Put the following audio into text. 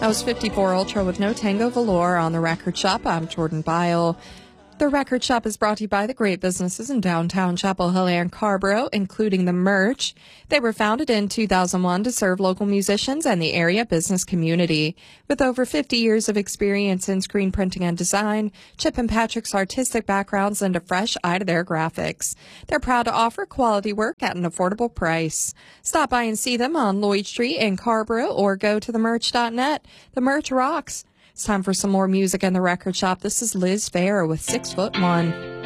That was 54 Ultra with No Tango Velour on The Record Shop. I'm Jordan Bile. The Record Shop is brought to you by the great businesses in downtown Chapel Hill and Carrboro, including The Merch. They were founded in 2001 to serve local musicians and the area business community. With over 50 years of experience in screen printing and design, Chip and Patrick's artistic backgrounds lend a fresh eye to their graphics. They're proud to offer quality work at an affordable price. Stop by and see them on Lloyd Street in Carrboro or go to themerch.net. The Merch rocks. It's time for some more music in The Record Shop. This is Liz Phair with 6'1".